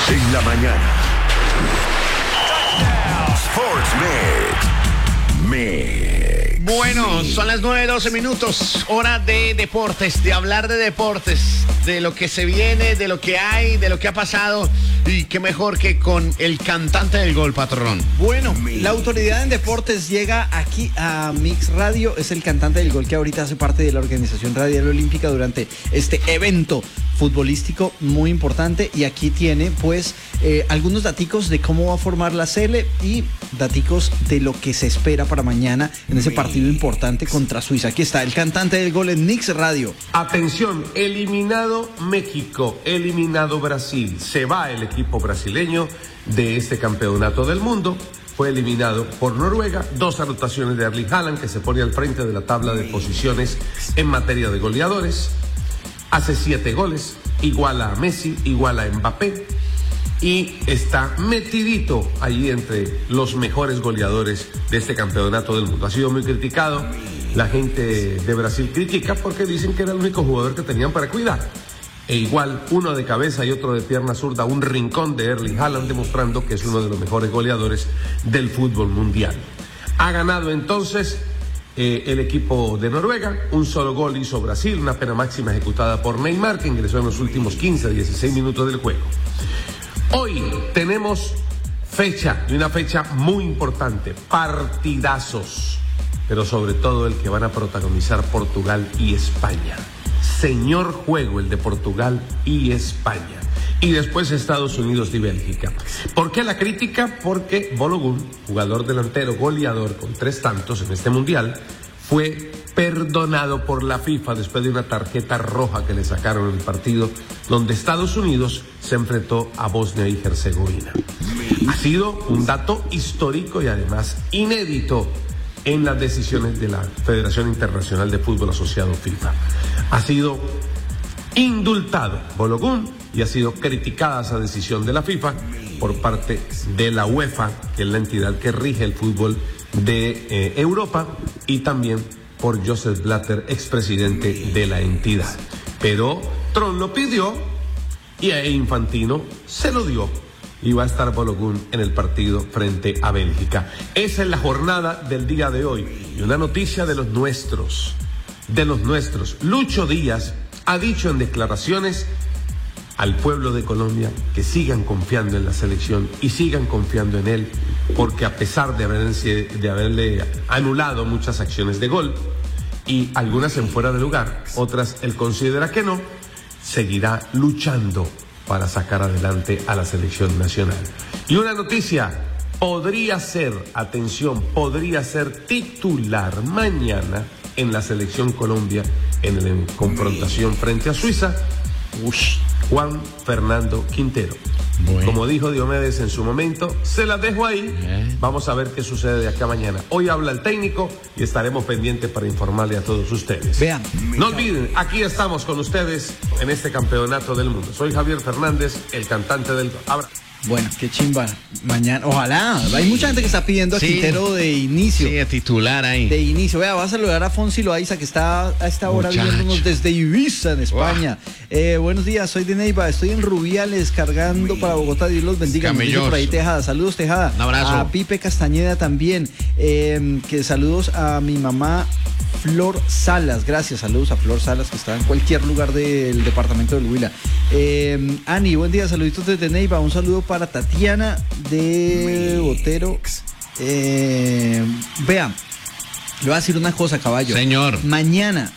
En la mañana. Sports Mix. Bueno, son las 9:12, hora de deportes, de hablar de deportes, de lo que se viene, de lo que hay, de lo que ha pasado. Y qué mejor que con el cantante del gol, patrón. Bueno, la autoridad en deportes llega aquí a Mix Radio. Es el cantante del gol que ahorita hace parte de la Organización Radial Olímpica durante este evento futbolístico muy importante. Y aquí tiene pues algunos daticos de cómo va a formar la Sele y daticos de lo que se espera para mañana en ese partido importante contra Suiza. Aquí está el cantante del gol en Mix Radio. Atención, eliminado México, eliminado Brasil. Se va el equipo brasileño de este campeonato del mundo. Fue eliminado por Noruega. 2 anotaciones de Erling Haaland, que se pone al frente de la tabla de posiciones en materia de goleadores. Hace 7 goles, iguala a Messi, iguala a Mbappé. Y está metidito allí entre los mejores goleadores de este campeonato del mundo. Ha sido muy criticado. La gente de Brasil critica porque dicen que era el único jugador que tenían para cuidar. E igual, uno de cabeza y otro de pierna zurda, un rincón de Erling Haaland, demostrando que es uno de los mejores goleadores del fútbol mundial. Ha ganado entonces el equipo de Noruega. Un solo gol hizo Brasil, una pena máxima ejecutada por Neymar, que ingresó en los últimos 15 a 16 minutos del juego. Hoy tenemos fecha, y una fecha muy importante, partidazos, pero sobre todo el que van a protagonizar Portugal y España. Señor juego el de Portugal y España. Y después Estados Unidos y Bélgica. ¿Por qué la crítica? Porque Balogun, jugador delantero, goleador con 3 tantos en este mundial, fue perdonado por la FIFA después de una tarjeta roja que le sacaron en el partido donde Estados Unidos se enfrentó a Bosnia y Herzegovina. Ha sido un dato histórico y además inédito en las decisiones de la Federación Internacional de Fútbol Asociado FIFA. Ha sido indultado Balogun y ha sido criticada esa decisión de la FIFA por parte de la UEFA, que es la entidad que rige el fútbol de Europa, y también por Joseph Blatter, expresidente de la entidad. Pero Trump lo pidió y a Infantino se lo dio. Y va a estar Balogun en el partido frente a Bélgica. Esa es la jornada del día de hoy. Y una noticia de los nuestros. Lucho Díaz ha dicho en declaraciones al pueblo de Colombia que sigan confiando en la selección y sigan confiando en él, porque a pesar de haberle anulado muchas acciones de gol y algunas en fuera de lugar, otras él considera que no, seguirá luchando para sacar adelante a la selección nacional. Y una noticia, podría ser titular mañana en la selección Colombia en la confrontación frente a Suiza, Juan Fernando Quintero. Bueno. Como dijo Diomedes en su momento, se las dejo ahí. Vamos a ver qué sucede de acá mañana. Hoy habla el técnico y estaremos pendientes para informarle a todos ustedes. Vean. No olviden, aquí estamos con ustedes en este campeonato del mundo. Soy Javier Fernández, el cantante del... Bueno, qué chimba. Mañana, ojalá. Hay mucha gente que está pidiendo a Quintero de inicio. Sí, a titular ahí. De inicio. Vea, va a saludar a Fonsi Loaiza, que está a esta hora viéndonos desde Ibiza, en España. Buenos días, soy de Neiva. Estoy en Rubiales cargando para Bogotá. Dios los bendiga. Me dice por ahí Tejada. Saludos, Tejada. Un abrazo. A Pipe Castañeda también. Que saludos a mi mamá Flor Salas. Gracias, saludos a Flor Salas, que está en cualquier lugar del departamento del Huila. Ani, buen día, saluditos desde Neiva. Un saludo para Tatiana de Botero. Vean, le voy a decir una cosa, caballo. Señor. Mañana